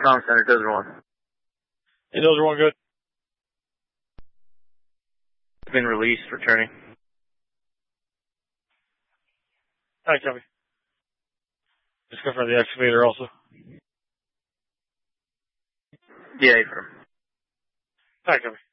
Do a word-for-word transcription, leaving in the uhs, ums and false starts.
Comm Center, Dozer one. Hey, Dozer one, good. Been released, returning. Hi, copy. Just confirm the excavator also. Yeah, affirm. Hi, copy.